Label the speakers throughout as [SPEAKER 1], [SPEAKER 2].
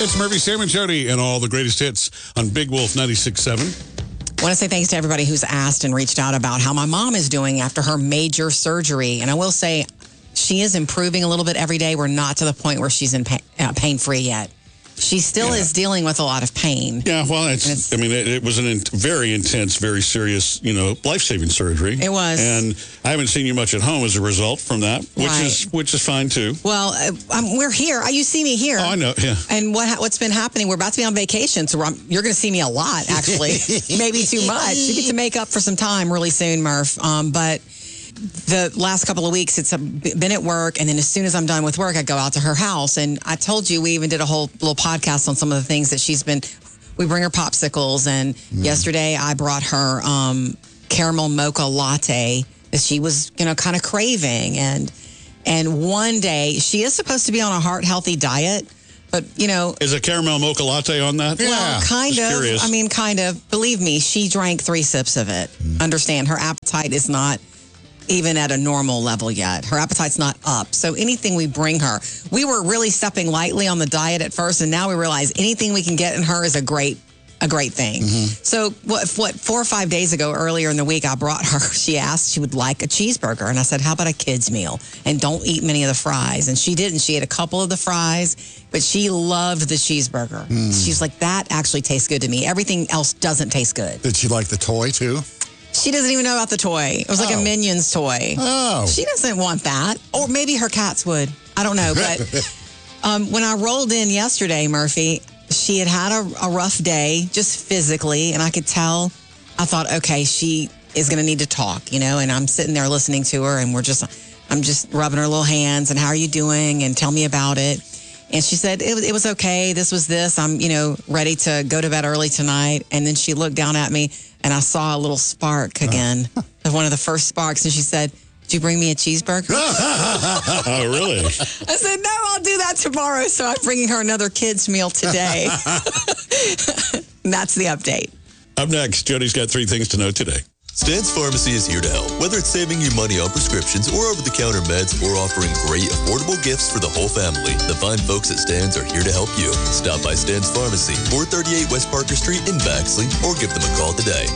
[SPEAKER 1] It's Murphy, Sam, and Jody, and all the greatest hits on Big Wolf 96.7.
[SPEAKER 2] I want to say thanks to everybody who's asked and reached out about how my mom is doing after her major surgery. And I will say she is improving a little bit every day. We're not to the point where she's in pain-free yet. She still is dealing with a lot of pain.
[SPEAKER 1] Yeah, well, it was a very intense, very serious, life-saving surgery.
[SPEAKER 2] It was.
[SPEAKER 1] And I haven't seen you much at home as a result from that, which is fine, too.
[SPEAKER 2] Well, we're here. You see me here.
[SPEAKER 1] Oh, I know, yeah.
[SPEAKER 2] And what's been happening, we're about to be on vacation, so you're going to see me a lot, actually. Maybe too much. You get to make up for some time really soon, Murph. But the last couple of weeks, it's been at work, and then as soon as I'm done with work, I go out to her house. And I told you, we even did a whole little podcast on some of the things that we bring her popsicles, and yesterday I brought her caramel mocha latte that she was, kind of craving. And one day, she is supposed to be on a heart-healthy diet, but,
[SPEAKER 1] Is a caramel mocha latte on that?
[SPEAKER 2] Well, kind of.
[SPEAKER 1] Curious.
[SPEAKER 2] I mean, kind of. Believe me, she drank 3 sips of it. Understand, her appetite is not even at a normal level yet. Her appetite's not up. So anything we bring her, we were really stepping lightly on the diet at first, and now we realize anything we can get in her is a great thing. So what 4 or 5 days ago, earlier in the week, I brought her, she asked she would like a cheeseburger. And I said, how about a kid's meal? And don't eat many of the fries. And she didn't. She ate a couple of the fries, but she loved the cheeseburger. She's like, that actually tastes good to me. Everything else doesn't taste good.
[SPEAKER 3] Did she like the toy, too?
[SPEAKER 2] She doesn't even know about the toy. It was like a Minions toy.
[SPEAKER 3] Oh.
[SPEAKER 2] She doesn't want that. Or maybe her cats would. I don't know. But when I rolled in yesterday, Murphy, she had a rough day, just physically. And I could tell, I thought, okay, she is going to need to talk, and I'm sitting there listening to her, and I'm just rubbing her little hands, and how are you doing? And tell me about it. And she said, it was okay. This was this. I'm, ready to go to bed early tonight. And then she looked down at me, and I saw a little spark again, one of the first sparks. And she said, did you bring me a cheeseburger?
[SPEAKER 1] Oh, really?
[SPEAKER 2] I said, no, I'll do that tomorrow. So I'm bringing her another kid's meal today. And that's the update.
[SPEAKER 1] Up next, Jody's got 3 things to know today.
[SPEAKER 4] Stan's Pharmacy is here to help, whether it's saving you money on prescriptions or over-the-counter meds or offering great, affordable gifts for the whole family. The fine folks at Stan's are here to help you. Stop by Stan's Pharmacy, 438 West Parker Street in Baxley, or give them a call today.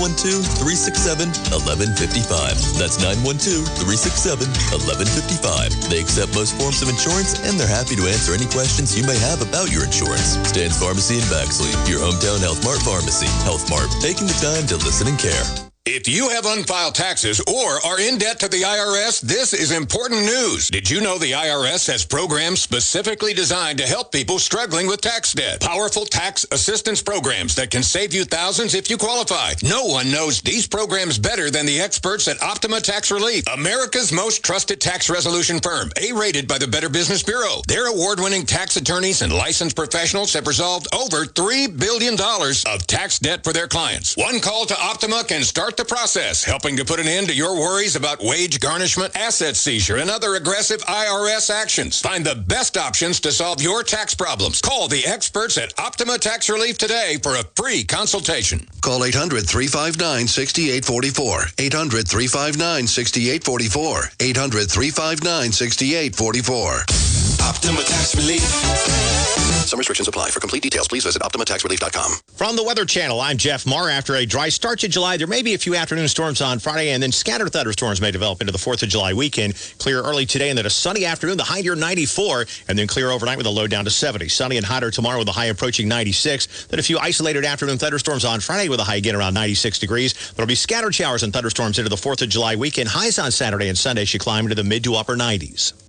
[SPEAKER 4] 912-367-1155. That's 912-367-1155. They accept most forms of insurance, and they're happy to answer any questions you may have about your insurance. Stan's Pharmacy in Baxley, your hometown Health Mart pharmacy. Health Mart, taking the time to listen and care.
[SPEAKER 5] If you have unfiled taxes or are in debt to the IRS, this is important news. Did you know the IRS has programs specifically designed to help people struggling with tax debt? Powerful tax assistance programs that can save you thousands if you qualify. No one knows these programs better than the experts at Optima Tax Relief, America's most trusted tax resolution firm, A-rated by the Better Business Bureau. Their award-winning tax attorneys and licensed professionals have resolved over $3 billion of tax debt for their clients. One call to Optima can start the process, helping to put an end to your worries about wage garnishment, asset seizure, and other aggressive IRS actions. Find the best options to solve your tax problems. Call the experts at Optima Tax Relief today for a free consultation.
[SPEAKER 6] Call 800-359-6844. 800-359-6844. 800-359-6844.
[SPEAKER 7] Optima Tax Relief.
[SPEAKER 6] Some restrictions apply. For complete details, please visit OptimaTaxRelief.com.
[SPEAKER 8] From the Weather Channel, I'm Jeff Marr. After a dry start to July, there may be a few afternoon storms on Friday, and then scattered thunderstorms may develop into the 4th of July weekend. Clear early today, and then a sunny afternoon, the high near 94, and then clear overnight with a low down to 70. Sunny and hotter tomorrow with a high approaching 96. Then a few isolated afternoon thunderstorms on Friday with a high again around 96 degrees. There'll be scattered showers and thunderstorms into the 4th of July weekend. Highs on Saturday and Sunday should climb into the mid to upper 90s.